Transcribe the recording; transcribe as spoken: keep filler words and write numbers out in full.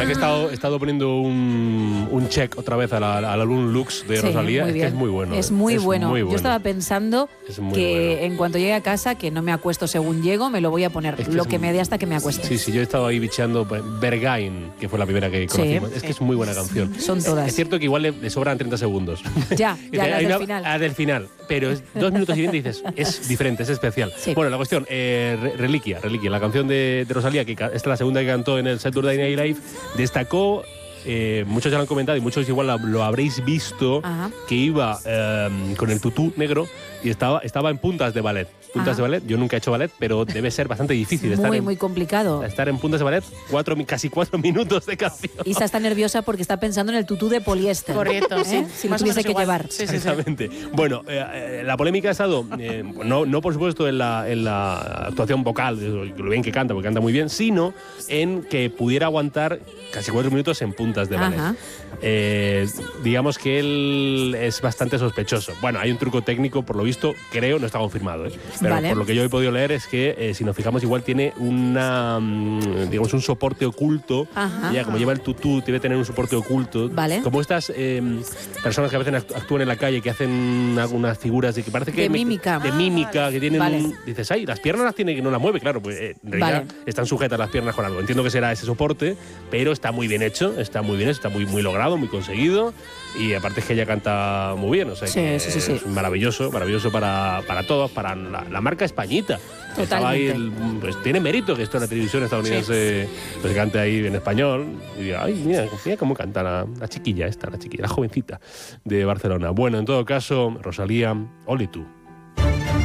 que he estado, he estado poniendo un, un check otra vez al álbum Lux de Sí, Rosalía. muy Es que bien. es muy bueno. Es muy, es bueno. muy Yo bueno. estaba pensando Es muy que bueno. en cuanto llegue a casa, que no me acuesto según llego, me lo voy a poner. Es que lo es que muy- me dé hasta que me acueste. Sí, sí, yo he estado ahí bicheando Bergain, que fue la primera que conocimos. Es que es muy buena canción. Son todas. Es cierto que igual le, le sobran treinta segundos. Ya, Y ya, te- las hay del una- final. ah, del final. Pero es dos minutos y veinte y dices, es diferente, es especial. Sí. Bueno, la cuestión, eh, Re- Reliquia, Reliquia, la canción de, de Rosalía, que ca- esta es la segunda que cantó en el Saturday Night Live, destacó, eh, muchos ya lo han comentado y muchos igual lo, lo habréis visto, Ajá. que iba eh, con el tutú negro y estaba, estaba en puntas de ballet. Puntas Ajá. de ballet, yo nunca he hecho ballet, pero debe ser bastante difícil estar Muy, en, muy complicado. estar en puntas de ballet, cuatro, mi- casi cuatro minutos de canción. Isa está nerviosa porque está pensando en el tutú de poliéster. Correcto, ¿eh? sí. Si lo Más o tuviese menos que igual. llevar. Sí, sí, sí. Exactamente. Bueno, eh, eh, la polémica ha estado, eh, no, no por supuesto en la, en la actuación vocal, de lo bien que canta, porque canta muy bien, sino en que pudiera aguantar casi cuatro minutos en puntas de ballet. Ajá. Eh, digamos que él es bastante sospechoso. Bueno, hay un truco técnico, por lo visto, creo, no está confirmado, ¿eh? Pero Vale. por lo que yo he podido leer es que, eh, si nos fijamos, igual tiene una, mm, digamos, un soporte oculto. Ajá. Ya, como lleva el tutú, debe tener un soporte oculto. Vale. Como estas eh, personas que a veces act- actúan en la calle, que hacen algunas figuras de que parece que De me- mímica. de Ah, mímica, que tienen Vale. un- dices, ay, las piernas las tiene que no las mueve, claro, pues eh, en realidad Vale. están sujetas las piernas con algo. Entiendo que será ese soporte, pero está muy bien hecho, está muy bien hecho, está muy, muy logrado, muy conseguido. Y aparte es que ella canta muy bien, o sea, Sí, que sí, sí, sí. es maravilloso, maravilloso para, para todos, para la, la marca Españita. Estaba ahí el- pues tiene mérito que esto en la televisión estadounidense pues cante ahí en español. Y diga, ay, mira, mira cómo canta la, la chiquilla esta, la chiquilla, la jovencita de Barcelona. Bueno, en todo caso, Rosalía, ole tú.